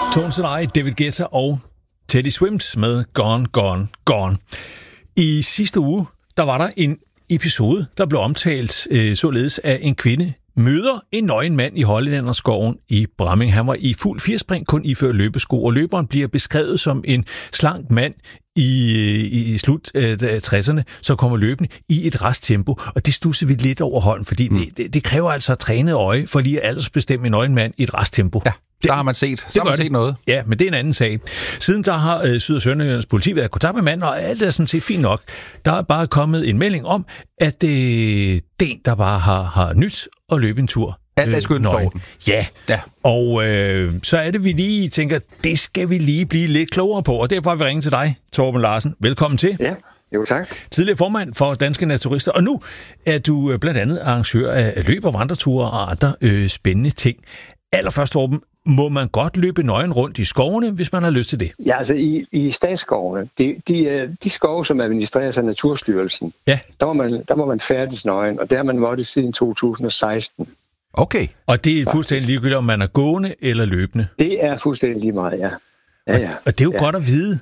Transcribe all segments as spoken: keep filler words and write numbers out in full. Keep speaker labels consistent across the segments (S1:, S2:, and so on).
S1: Tones and I, David Guetta og Teddy Swims med Gone, Gone, Gone. I sidste uge, der var der en episode, der blev omtalt øh, således af en kvinde møder en nøgen mand i Hollænderskoven i Bramming. Han var i fuld firspring, kun iført løbesko, og løberen bliver beskrevet som en slank mand i, i slut øh, tresserne, så kommer løbende i et rask tempo, og det stusser vi lidt over Holm, fordi mm. det, det, det kræver altså trænet øje for lige at aldersbestemme en nøgen mand i et rask tempo.
S2: Ja. Der har man set. Så har man set noget.
S1: Ja, men det er en anden sag. Siden der har øh, Syd- og Sønderjyllands politi været i kontakt med manden, og alt er sådan set fint nok. Der er bare kommet en melding om, at øh, det er en, der bare har, har nyt at løbe en tur.
S2: Alt er skønt for den.
S1: Ja. ja, og øh, så er det, vi lige tænker, det skal vi lige blive lidt klogere på, og derfor har vi ringet til dig, Torben Larsen. Velkommen til.
S3: Ja, jo tak.
S1: Tidligere formand for Danske Naturister, og nu er du blandt andet arrangør af løb- og vandreture og andre øh, spændende ting. Allerførst, Torben, må man godt løbe nøgen rundt i skovene, hvis man har lyst til det?
S3: Ja, altså i, i statsskovene, de, de, de skove, som administreres af Naturstyrelsen,
S1: ja.
S3: der, må man, der må man færdes nøgen, og det har man måttet siden to tusind og seksten.
S1: Okay. Og det er fuldstændig ligegyldigt, om man er gående eller løbende?
S3: Det er fuldstændig lige meget, ja. Ja, ja.
S1: Og det er jo
S3: ja.
S1: godt at vide.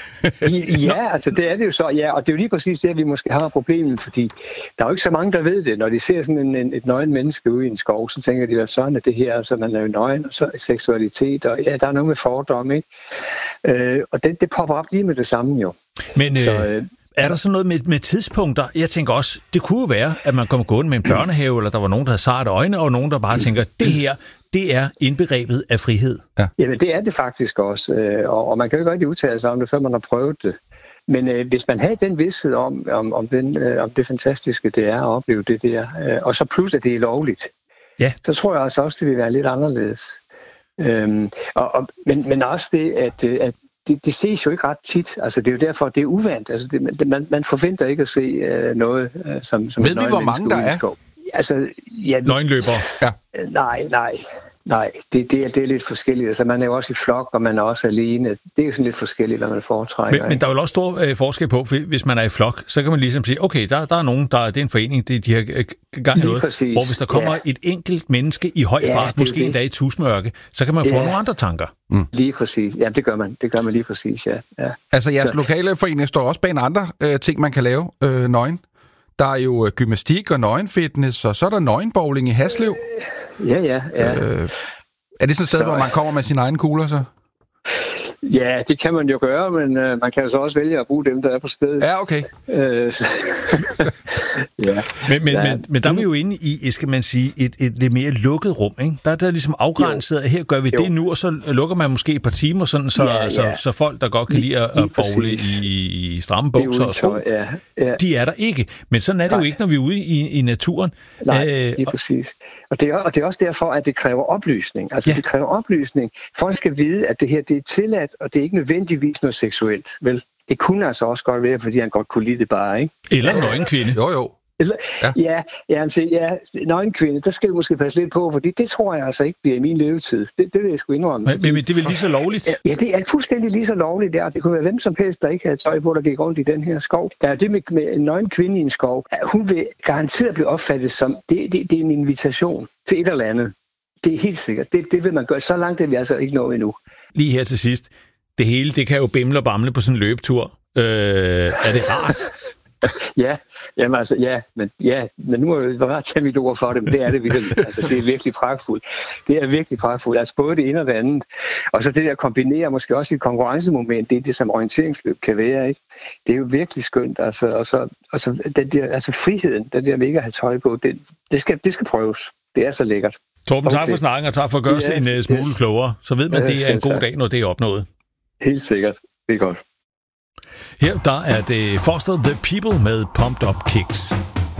S3: Ja, altså det er det jo så, ja, og det er jo lige præcis det, vi måske har problemet, fordi der er jo ikke så mange, der ved det. Når de ser sådan en, en, et nøgen menneske ude i en skov, så tænker de, at sådan er det her, altså man er jo nøgen, og så seksualitet, og ja, der er noget med fordom, ikke? Øh, og det, det popper op lige med det samme jo.
S1: Men så, øh, er der sådan noget med, med tidspunkter? Jeg tænker også, det kunne jo være, at man kommer gående med en børnehave, eller der var nogen, der havde sarte øjne, og nogen, der bare tænker, det her, det er indbegrebet af frihed.
S3: Ja. Jamen, det er det faktisk også, og, og man kan jo ikke rigtig udtale sig om det, før man har prøvet det. Men øh, hvis man havde den vidsthed om, om, om, den, øh, om det fantastiske, det er at opleve det der, øh, og så plus, at det er lovligt,
S1: ja. Så
S3: tror jeg altså også, det vil være lidt anderledes. Øhm, og, og, men, men også det, at, at det, det ses jo ikke ret tit. Altså, det er jo derfor, det er uvandt. Altså, det, man, man forventer ikke at se øh, noget, øh, som, som
S2: ved vi, hvor mange der er?
S3: Altså, ja,
S1: nøgenløbere? Ja.
S3: Nej, nej. Nej, det, det, er, det er lidt forskelligt. Altså, man er jo også i flok, og man er også alene. Det er jo sådan lidt forskelligt, hvad man foretrækker.
S1: Men, men der er jo også stor øh, forskel på, hvis man er i flok, så kan man ligesom sige, okay, der, der er nogen, der det er en forening, det, de har øh, gang i noget.
S3: Præcis.
S1: Hvor hvis der kommer ja. et enkelt menneske i høj fart, ja, måske endda i tusmørke, så kan man ja. få nogle andre tanker.
S3: Mm. Lige præcis. Ja, det gør man. Det gør man lige præcis, ja. ja.
S2: Altså, jeres
S3: så. lokale
S2: forening står også bag andre øh, ting, man kan lave øh, nøgen. Der er jo øh, gymnastik og nøgenfitness, og så er der nøgenbowling i Haslev.
S3: Ja, ja, ja. Øh,
S2: Er det sådan et sted, så, hvor man kommer med sine egne kugler, så?
S3: Ja, det kan man jo gøre, men øh, man kan så også vælge at bruge dem, der er på stedet.
S2: Ja, okay. Øh,
S1: ja. Men, men, ja. men, men der er vi jo inde i, skal man sige, et, et lidt mere lukket rum, ikke? Der er der ligesom afgrænset, at her gør vi jo. det nu, og så lukker man måske et par timer, sådan, så, ja, ja. Så, så folk, der godt kan lide at, at bowle i, i stramme bukser og sko,
S3: ja, ja.
S1: de er der ikke. Men sådan er det Nej. jo ikke, når vi er ude i, i naturen.
S3: Nej, Æh, lige præcis. Og det, er, og det er også derfor, at det kræver oplysning. Altså, ja. det kræver oplysning. Folk skal vide, at det her, det er tilladt, og det er ikke nødvendigvis noget seksuelt, vel? Det kunne altså også godt være, fordi han godt kunne lide det bare, ikke?
S1: Eller en nøgenkvinde.
S2: Jo, jo.
S3: Ja, ja, ja, altså, ja nøgenkvinde, der skal vi måske passe lidt på, fordi det tror jeg altså ikke bliver i min levetid. Det, det vil jeg sgu indrømme.
S1: Men, men det er vel lige så lovligt?
S3: Ja, det er fuldstændig lige så lovligt der. Det kunne være hvem som helst, der ikke havde tøj på, der gik rundt i den her skov. Der er det med, med en nøgenkvinde i en skov. Hun vil garanteret blive opfattet som, det, det, det er en invitation til et eller andet. Det er helt sikkert. Det, det vil man gøre. Så langt er vi altså ikke nået endnu.
S1: Lige her til sidst. Det hele, det kan jo bimle og bamle på sådan en løbetur. Øh, er det rart?
S3: Ja, jamen altså, ja, men, ja, men nu må jeg bare tage mit ord for det, men det er det virkelig. Altså, det er virkelig pragtfuldt. Det er virkelig pragtfuldt. Altså både det ene og det andet. Og så det der kombinerer måske også et konkurrencemoment, det er det, som orienteringsløb kan være, ikke? Det er jo virkelig skønt. Altså, og så, og så den der, altså friheden, den der med ikke at have tøj på, det, det, skal, det skal prøves. Det er så lækkert.
S1: Torben, okay. tak for snakken, og tak for at gøre yes, sig en yes. smule klogere. Så ved man, at det er en god dag, når det er opnået.
S3: Helt sikkert. Det er godt.
S1: Her der er det Foster the People med Pumped Up Kicks.